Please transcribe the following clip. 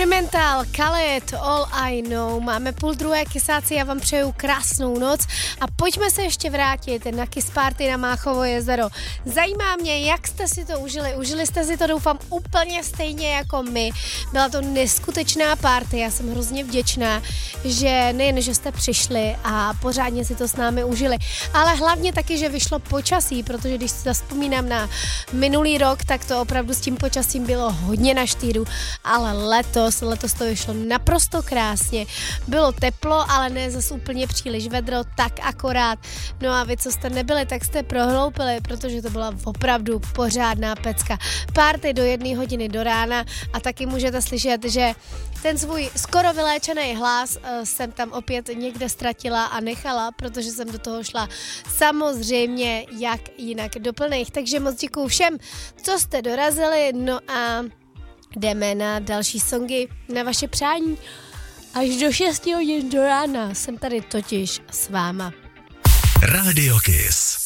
Instrumental, Khaled, All I Know. Máme 12:30, kysáci, já vám přeju krásnou noc a pojďme se ještě vrátit na Kiss Party na Máchovo jezero. Zajímá mě, jak jste si to užili. Užili jste si to, doufám, úplně stejně jako my. Byla to neskutečná party, já jsem hrozně vděčná, že nejen, že jste přišli a pořádně si to s námi užili, ale hlavně taky, že vyšlo počasí, protože když si zavzpomínám na minulý rok, tak to opravdu s tím počasím bylo hodně na štýru, ale letos to vyšlo naprosto krásně. Bylo teplo, ale ne zas úplně příliš vedro, tak akorát. No a vy, co jste nebyli, tak jste prohloupili, protože to byla opravdu pořádná pecka. Party do 1 hodiny do rána a taky můžete slyšet, že ten svůj skoro vyléčený hlas jsem tam opět někde ztratila a nechala, protože jsem do toho šla samozřejmě jak jinak do plných. Takže moc děkuju všem, co jste dorazili, no a jdeme na další songy na vaše přání. Až do 6 hodin do rána jsem tady totiž s váma. Radio Kiss.